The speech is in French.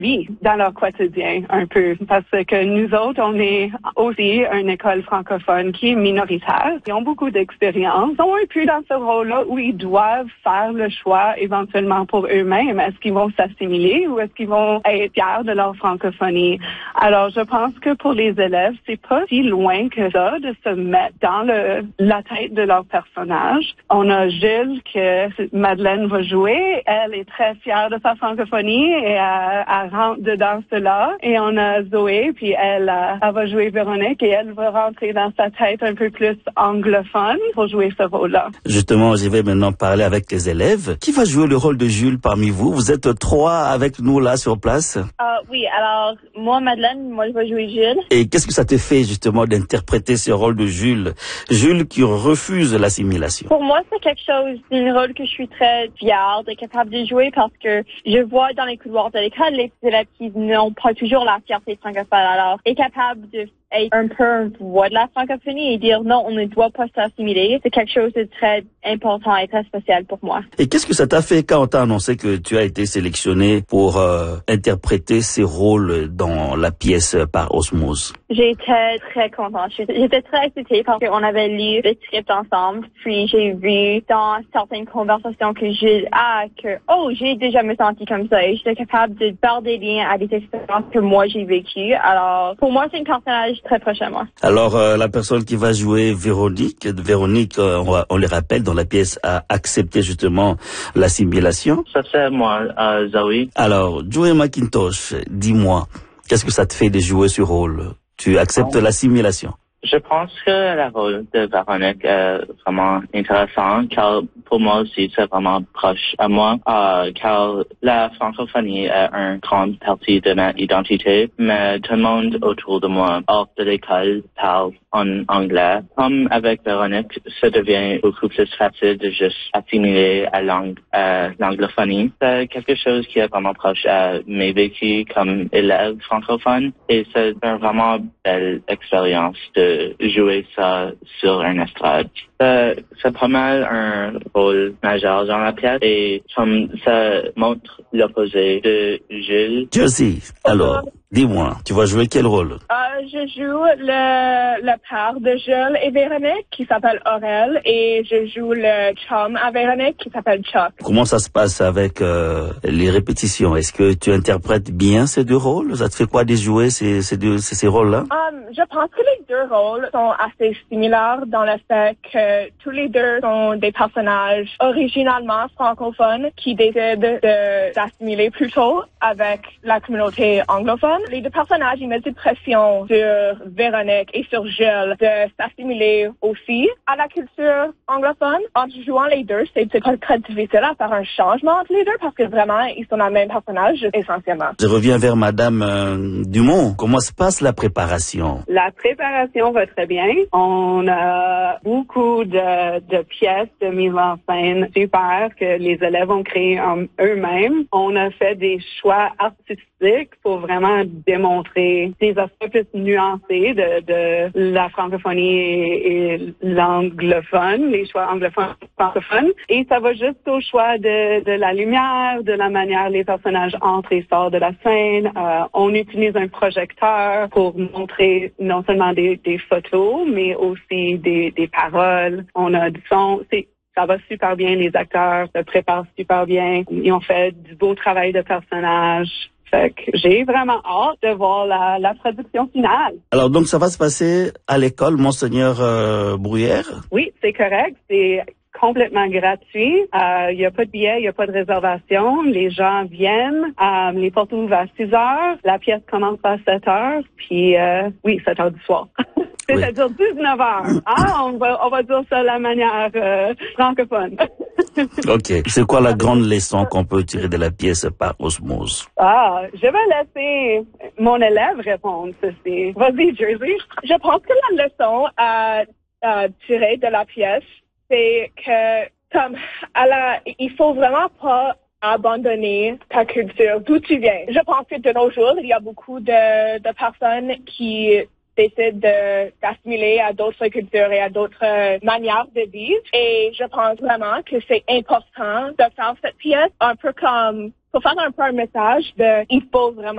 vie dans leur quotidien un peu. Parce que nous autres, on est aussi une école francophone qui est minoritaire. Ils ont beaucoup d'expérience. Ils sont un peu dans ce rôle-là où ils doivent faire le choix éventuellement pour eux-mêmes. Est-ce qu'ils vont s'assimiler ou est-ce qu'ils vont être fiers de leur francophonie? Alors, je pense que pour les élèves, c'est pas si loin que ça de se mettre dans la tête de leur personnage. On a Gilles que Madeleine va jouer. Elle est très fière de sa francophonie et elle rentre dedans cela. Et on a Zoé, puis elle va jouer Véronique et elle va rentrer dans sa tête un peu plus anglophone pour jouer ce rôle-là. Justement, je vais maintenant parler avec les élèves. Qui va jouer le rôle de Jules parmi vous? Vous êtes 3 avec nous là sur place. Oui, alors moi, Madeleine, moi je vais jouer Jules. Et qu'est-ce que ça te fait justement d'interpréter ce rôle de Jules? Jules qui refuse l'assimilation. Pour moi, c'est quelque chose, c'est un rôle que je suis très fière d'être capable de jouer parce que je vois dans les couloirs de l'école les élèves qui n'ont pas toujours la fierté francophone. Alors, être capable de être un peu un voix de la francophonie et dire non, on ne doit pas s'assimiler, c'est quelque chose de très important et très spécial pour moi. Et qu'est-ce que ça t'a fait quand on t'a annoncé que tu as été sélectionné pour interpréter ces rôles dans la pièce par osmose? J'étais très contente. J'étais très excitée parce qu'on avait lu le script ensemble. Puis j'ai vu dans certaines conversations que j'ai déjà me senti comme ça. Et j'étais capable de faire des liens à des expériences que moi j'ai vécues. Alors, pour moi, c'est un personnage très proche à moi. Alors, la personne qui va jouer Véronique, on le rappelle, dans la pièce, a accepté justement l'assimilation. Ça c'est moi, Zoé. Alors, Joey McIntosh, dis-moi, qu'est-ce que ça te fait de jouer ce rôle? Tu acceptes l'assimilation? Je pense que le rôle de Véronique est vraiment intéressant car pour moi aussi c'est vraiment proche à moi car la francophonie est une grande partie de ma identité mais tout le monde autour de moi hors de l'école parle en anglais. Comme avec Véronique, ça devient beaucoup plus facile de juste assimiler à l'anglophonie. C'est quelque chose qui est vraiment proche à mes vécus comme élève francophone et c'est une vraiment belle expérience de jouer ça sur un estrade. C'est pas mal un rôle majeur dans la pièce et comme ça montre l'opposé de Jules. Josie, alors, dis-moi, tu vas jouer quel rôle? Je joue le père de Jules et Véronique qui s'appelle Aurel et je joue le chum à Véronique qui s'appelle Chuck. Comment ça se passe avec les répétitions? Est-ce que tu interprètes bien ces deux rôles? Ça te fait quoi de jouer ces rôles-là? Je pense que les deux rôles sont assez similaires dans le fait que tous les deux sont des personnages originalement francophones qui décident d'assimiler plutôt avec la communauté anglophone. Les deux personnages, ils mettent une pression sur Véronique et sur Jules de s'assimiler aussi à la culture anglophone. En jouant les deux, c'est pas très difficile à faire un changement entre les deux parce que vraiment, ils sont le même personnage essentiellement. Je reviens vers Madame Dumont. Comment se passe la préparation? La préparation va très bien. On a beaucoup de pièces de mise en scène super que les élèves ont créées eux-mêmes. On a fait des choix artistiques pour vraiment démontrer des aspects plus nuancés de la francophonie et l'anglophone, les choix anglophones, francophones. Et ça va juste au choix de la lumière, de la manière les personnages entrent et sortent de la scène. On utilise un projecteur pour montrer non seulement des photos, mais aussi des paroles. On a du son. Ça va super bien. Les acteurs se préparent super bien. Ils ont fait du beau travail de personnage. Fait que j'ai vraiment hâte de voir la production finale. Alors donc ça va se passer à l'école Monseigneur Bruyère? Oui, c'est correct. C'est complètement gratuit. Il n'y a pas de billets, il n'y a pas de réservation. Les gens viennent. Les portes ouvrent à 6 heures. La pièce commence à 7 heures. Puis, 7 heures du soir. C'est-à-dire 19 heures. On va dire ça de la manière francophone. OK. C'est quoi la grande leçon qu'on peut tirer de la pièce par osmose? Je vais laisser mon élève répondre ceci. Vas-y, Jersey. Je pense que la leçon à tirer de la pièce, c'est que il faut vraiment pas abandonner ta culture, d'où tu viens. Je pense que de nos jours, il y a beaucoup de personnes qui décident d'assimiler à d'autres cultures et à d'autres manières de vivre. Et je pense vraiment que c'est important de faire cette pièce un peu comme, pour faire un peu un message il faut vraiment